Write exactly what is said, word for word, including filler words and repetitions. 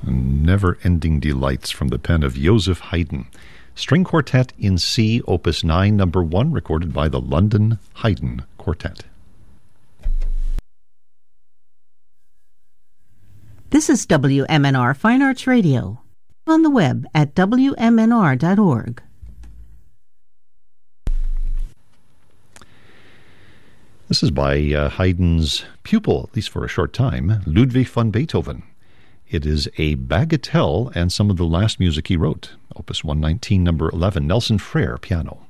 Never-ending delights from the pen of Joseph Haydn. String Quartet in C, Opus nine, number one, recorded by the London Haydn Quartet. This is W M N R Fine Arts Radio, on the web at W M N R dot org. This is by uh, Haydn's pupil, at least for a short time, Ludwig van Beethoven. It is a bagatelle and some of the last music he wrote. Opus one nineteen, number eleven, Nelson Frere, piano.